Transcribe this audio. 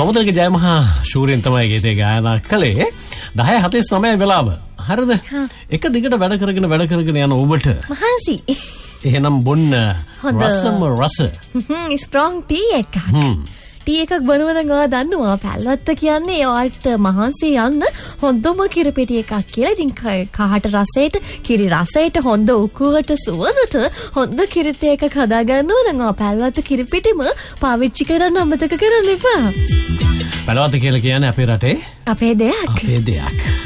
සමුද්‍රක ජයමහා ශූරයන් තමයි ගීතේ ගායනා කළේ. 10:49 වෙලාව. හරිද? එක දිගට වැඩ කරගෙන යන ඔබට මහන්සි. එහෙනම් බොන්න රසම රස. ස්ට්‍රෝං ටී එකක්. ටී එකක් බොනවන ගා දන්නවා පැල්වත්ත කියන්නේ ඔයාලට මහන්සි යන්න හොඳම කිරිපිටි එකක් කියලා. ඉතින් කහට රසයට කිරි රසයට හොඳ උකුවට සුවඳට හොඳ කිරිත එකක් හදා ගන්නවා නම් පැල්වත්ත කිරිපිටිම පාවිච්චි කරන්න අමතක කරන්න එපා. පැල්වත්ත කියලා කියන්නේ අපේ රටේ අපේ දෙයක්.